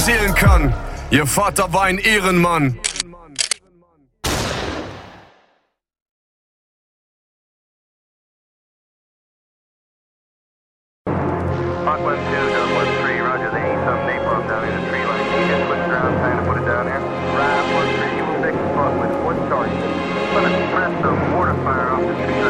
erzählen kann. Ihr Vater war ein Ehrenmann. Hawk 1-2, Doug 1-3, roger, they need some napalm down in the tree line. Can you just switch around, trying to put it down there? Right, 1-3, you will fix the spot with one target. Gonna press the mortar fire off the tree line.